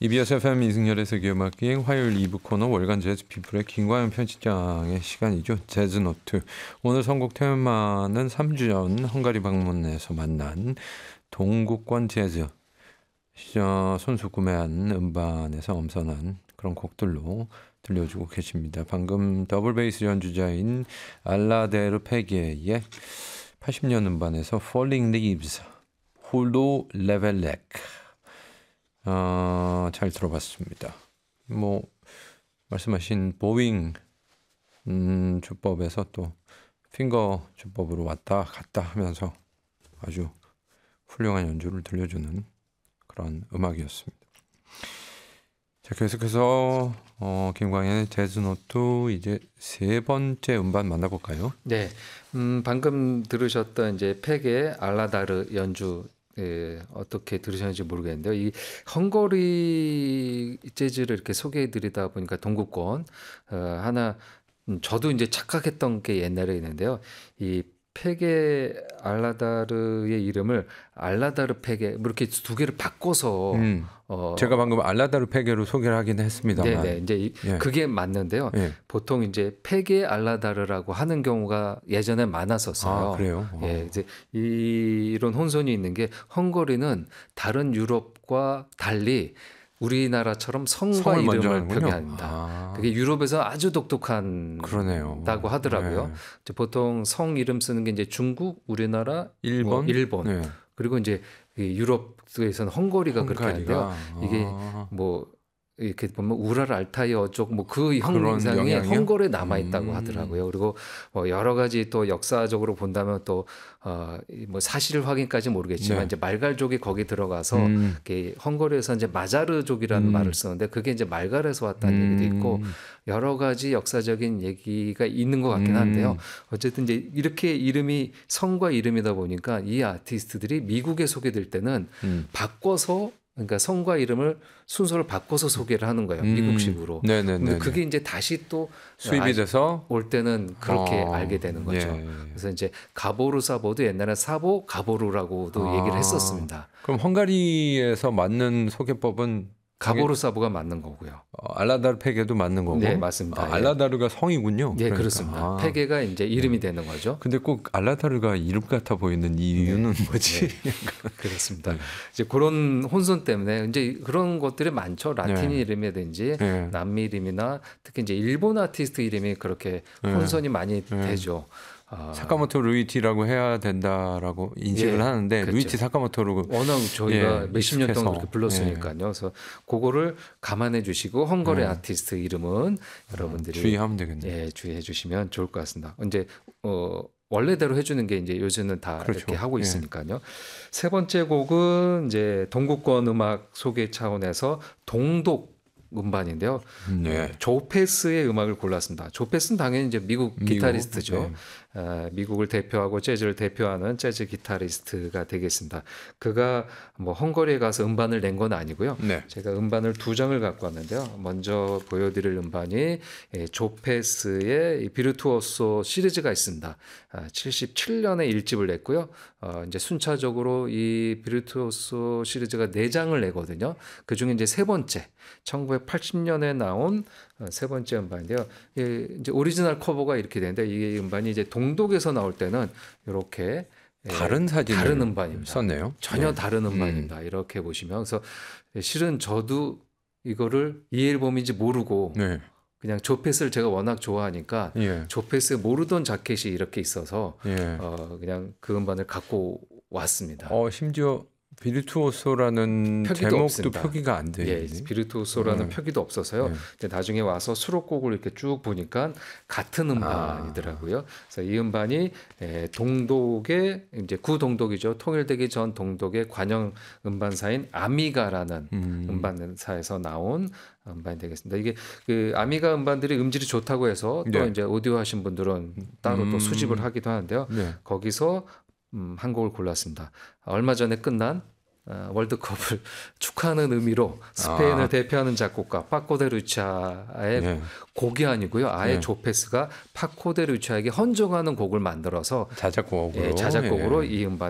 EBS FM 이승열의 세계음악기행 화요일 2부 코너 월간 재즈 피플의 김광현 편집장의 시간이죠. 재즈노트. 오늘 선곡 테마는 3주 전 헝가리 방문에서 만난 동구권 재즈 손수 구매한 음반에서 엄선한 그런 곡들로 들려주고 계십니다. 방금 더블 베이스 연주자인 알라데르 페게의 80년 음반에서 Falling Leaves, 홀로 레벨렉 잘 들어봤습니다. 뭐 말씀하신 보윙 주법에서 또 핑거 주법으로 왔다 갔다 하면서 아주 훌륭한 연주를 들려주는 그런 음악이었습니다. 자, 계속해서 김광현의 재즈노트 이제 세 번째 음반 만나볼까요? 네, 방금 들으셨던 이제 팩의 알라다르 연주 어떻게 들으셨는지 모르겠는데요. 이 헝가리 재즈를 이렇게 소개해드리다 보니까 동구권 하나 저도 이제 착각했던 게 옛날에 있는데요. 이 팩의 알라다르의 이름을 알라다르 팩에 뭐 이렇게 두 개를 바꿔서 제가 방금 알라다르 페게로 소개를 하긴 했습니다만, 네네 이제 그게 맞는데요. 보통 이제 팩의 알라다르라고 하는 경우가 예전에 많았었어요. 아, 그래요? 예, 이제 이런 혼선이 있는 게 헝가리는 다른 유럽과 달리 우리나라처럼 성과 이름을 표기한다. 그게 유럽에서 아주 독특한다고 하더라고요. 네. 이제 보통 성 이름 쓰는 게 이제 중국, 우리나라, 일본, 일본. 그리고 이제 유럽에서는 헝가리가 그렇게 하는데요. 이게 뭐 이렇게 보면 우랄 알타이 어쪽 뭐 그 형상이 헝가리에 남아 있다고 하더라고요. 그리고 뭐 여러 가지 또 역사적으로 본다면 또 뭐 사실 확인까지 모르겠지만 이제 말갈족이 거기 들어가서 헝가리에서 이제 마자르족이라는 말을 쓰는데 그게 이제 말갈에서 왔다는 얘기도 있고 여러 가지 역사적인 얘기가 있는 것 같긴 한데요. 어쨌든 이제 이렇게 이름이 성과 이름이다 보니까 이 아티스트들이 미국에 소개될 때는 바꿔서 그러니까 성과 이름을 순서를 바꿔서 소개를 하는 거예요. 미국식으로. 근데 그게 이제 다시 또 수입이 돼서 올 때는 그렇게 알게 되는 거죠. 그래서 이제 가보르 사보도 옛날에 사보 가보르라고도 얘기를 했었습니다. 그럼 헝가리에서 맞는 소개법은 가보르 사보가 맞는 거고요. 알라다르 페게도 맞는 거고. 네, 맞습니다. 알라다르가 성이군요. 네, 그러니까. 그렇습니다. 페게가 이제 이름이 되는 거죠. 근데 꼭 알라다르가 이름 같아 보이는 이유는 뭐지? 그렇습니다. 이제 그런 혼선 때문에 이제 그런 것들이 많죠. 라틴 이름이든지 남미 이름이나 특히 이제 일본 아티스트 이름이 그렇게 혼선이 많이 되죠. 사카모토 루이치라고 해야 된다라고 인식을 하는데 그렇죠. 루이치 사카모토로 워낙 저희가 몇십 년 동안 그렇게 불렀으니까요. 그래서 그거를 감안해 주시고 헝가리 아티스트 이름은 여러분들이 주의하면 되겠네요. 예, 주의해 주시면 좋을 것 같습니다. 이제 원래대로 해주는 게 이제 요즘은 다 그렇죠. 이렇게 하고 있으니까요. 세 번째 곡은 이제 동구권 음악 소개 차원에서 동독 음반인데요. 조페스의 음악을 골랐습니다. 조페스는 당연히 이제 미국 기타리스트죠. 미국을 대표하고 재즈를 대표하는 재즈 기타리스트가 되겠습니다. 그가 뭐 헝가리에 가서 음반을 낸 건 아니고요. 제가 음반을 두 장을 갖고 왔는데요. 먼저 보여드릴 음반이 조페스의 비르투오소 시리즈가 있습니다. 77년에 1집을 냈고요. 이제 순차적으로 이 비르투오소 시리즈가 4장을 내거든요. 그 중에 이제 세 번째 1980년에 나온 세 번째 음반인데요. 이제 오리지널 커버가 이렇게 되는데 이 음반이 이제 동독에서 나올 때는 이렇게 다른 사진을 다른 음반입니다. 썼네요. 전혀 다른 음반입니다. 이렇게 보시면 그래서 실은 저도 이거를 이 앨범인지 모르고 그냥 조페스를 제가 워낙 좋아하니까 조페스 모르던 자켓이 이렇게 있어서 그냥 그 음반을 갖고 왔습니다. 심지어 비르투오소라는 제목도 없습니다. 표기가 안 돼 있네. 비르투오소라는 표기도 없어서요. 이제 나중에 와서 수록곡을 이렇게 쭉 보니까 같은 음반이더라고요. 그래서 이 음반이 동독의 이제 구동독이죠. 통일되기 전 동독의 관영 음반사인 아미가라는 음반사에서 나온 음반이 되겠습니다. 이게 그 아미가 음반들이 음질이 좋다고 해서 또 이제 오디오 하신 분들은 따로 또 수집을 하기도 하는데요. 거기서 한 곡을 골랐습니다. 얼마 전에 끝난 월드컵을 축하하는 의미로 스페인을 대표하는 작곡가 파코 데 루차의 곡이 아니고요. 아예 조페스가 파코 데 루차에게 헌정하는 곡을 만들어서 자작곡으로 이 음반